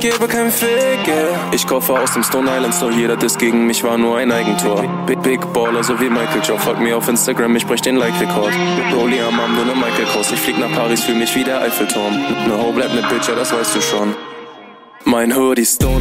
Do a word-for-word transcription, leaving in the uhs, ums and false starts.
Gebe kein Fick, yeah. Ich kaufe aus dem Stone Island Store, jeder Diss gegen mich war nur ein Eigentor. Big, Big Baller, so wie Michael Joe. Folgt mir auf Instagram, ich brech den Like-Rekord. Rolli am Arm, nur ne Michael Kors. Ich flieg nach Paris, fühl mich wie der Eiffelturm. Ne Ho bleibt ne Bitch, ja das weißt du schon. Mein Hoodie Stone